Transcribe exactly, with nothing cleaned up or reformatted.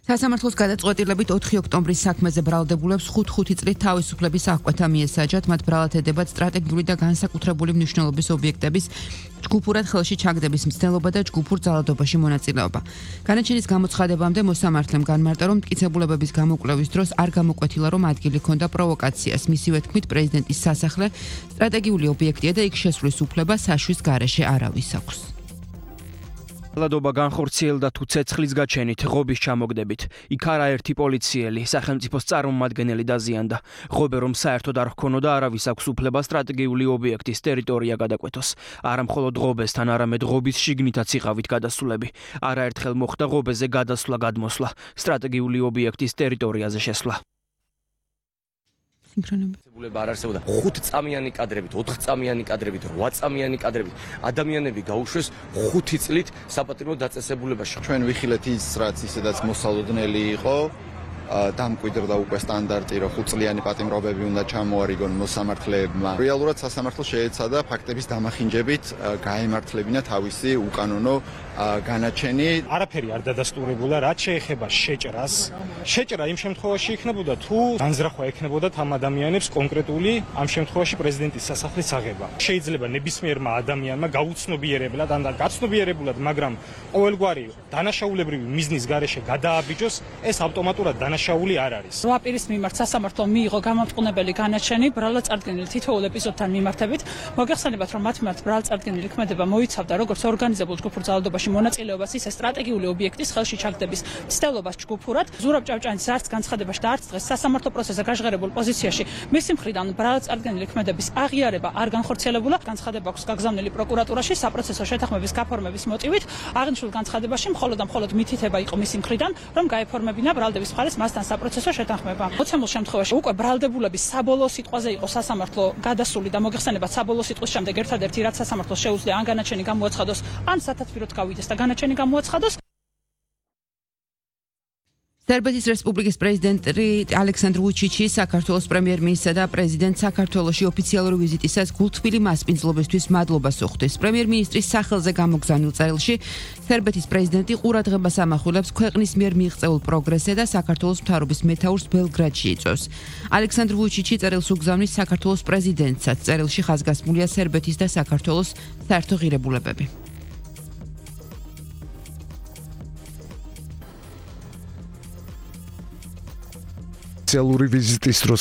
სასამართლოს გადაწყვეტილებით ოთხი ოქტომბრის საქმეზე ბრალდებულებს ხუთ-ხუთი წლით თავისუფლების აღკვეთა მიესაჯათ, მათ ბრალად ედებათ სტრატეგიული და განსაკუთრებული მნიშვნელობის ობიექტების ჯგუფურად ხელში ჩაგდების მცდელობა და ჯგუფურ ძალადობაში მონაწილეობა. განაჩენის გამოცხადებამდე მოსამართლემ განმარტა, რომ მტკიცებულებების გამოკვლევის დროს არ გამოკვეთილა, რომ ადგილი ჰქონდა პროვოკაციას. მისივე თქმით, პრეზიდენტის სასახლე სტრატეგიული ობიექტია და იქ შესვლის უფლება საშვის გარეშე არავის აქვს. Ლადობა განხორციელდა თუ ცეცხლის გაჩენით, ღობის ჩამოგდებით. იქ არაერთი პოლიციელი, სახელმწიფოს წარმომადგენელი დაზიანდა. ღობე რომ საერთოდ არ ჰქონოდა, არავის აქვს უფლება სტრატეგიული ობიექტის ტერიტორია გადაკვეთოს. არა მხოლოდ ღობესთან, არამედ ღობის შიგნითაც იყავით გადასვლები. არაერთხელ მოხდა ღობეზე გადასვლა-გადმოსვლა, სტრატეგიული ობიექტის ტერიტორიაზე შესვლა. სინქრონები არ არსებობდა ხუთწამიანი კადრებით, ოთხწამიანი კადრებით, რვაწამიანი კადრებით. ადამიანები გაუშვეს ხუთი წლით საპატიმრო დაწესებულებაში. ჩვენ ვიხილეთ ის, რაც ისედაც მოსალოდნელი იყო, დამკვიდრდა უკვე სტანდარტი, რომ ხუთწლიანი პატიმრობები უნდა ჩამოარიგონ მოსამართლეებმა. რეალურად სასამართლო შეეცადა ფაქტების დამახინჯებით გაემართლებინა თავისი უკანონო განაჩენი. არაფერი არ დადასტურებულა, რაც შეეხება შეჭრას. შეჭრა იმ შემთხვევაში იქნებოდა, თუ განზრახვა ექნებოდათ ამ ადამიანებს კონკრეტული, ამ შემთხვევაში პრეზიდენტის სასახლის აღება. შეიძლება ნებისმიერმა ადამიანმა გაუცნობიერებლად, ან გაცნობიერებულად, მაგრამ ყოველგვარი დანაშაულებრივი მიზნის გარეშე გადააბიჯოს, ეს ავტომატურად დანაშაული არ არის. რვა პირის მიმართ სასამართლომ მიიღო გამამტყუნებელი განაჩენი ბრალად-წარდგენილი თითოეულ ეპიზოდთან მიმართებით. მოგეხსენებათ, რომ მათ მიმართ ბრალად-წარდგენილი ქმედება მოიცავდა როგორც ორგანიზებულ ჯგუფურ ძალადობაში მონაწილეობას, ისე სტრატეგიული ობიექტის ხელში ჩაგდების მცდელობას ჯგუფურად. ზურაბ ჭავჭანის არც განცხადებაში და არც დღეს სასამართლო პროცესზე გაჟღერებულ პოზიციაში მისი მხრიდან ბრალად-წარდგენილი ქმედების აღიარება არ განხორციელებულა. განცხადება აქვს გაგზავნილი პროკურატურაში საპროცესო შეთანხმების გაფორმების მოტივით. აღნიშნულ განცხადებაში მხოლოდ და მხოლოდ მითითება იყო მისი მხრიდან, რომ გაეფორმებინა ბრალდების მხარეს მასთან საპროცესო შეთანხმება. მოცემულ შემთხვევაში უკვე ბრალდებულების საბოლოო სიტყვაზე იყო სასამართლო გადასული და მოგეხსენებათ, საბოლოო სიტყვის შემდეგ ერთადერთი რაც სასამართლოს შეუძლია ან განაჩენი გამოაცხადოს, ან სათათბიროდ გავიდეს და განაჩენი გამოაცხადოს. სერბეთის რესპუბლიკის პრეზიდენტი ალექსანდრ ვუჩიჩი საქართველოს პრემიერ-მინისტრსა და პრეზიდენტ საქართველოში ოფიციალური ვიზიტისას გულთბილი მასპინძლობისთვის მადლობას უხდის. პრემიერ-მინისტრის სახელზე გამოგზავნილ წერილში სერბეთის პრეზიდენტი ყურადღებას ამახვილებს ქვეყნის მიერ მიიღწეულ პროგრესზე და საქართველოს მთავრობის მეთაურს ბელგრადში იწვევს. ალექსანდრ ვუჩიჩი წერილს უგზავნის საქართველოს პრეზიდენტსაც. წერილში ხაზგასმულია სერბეთის და საქართველოს საერთო ღირებულებები. ოფიციალური ვიზიტის დროს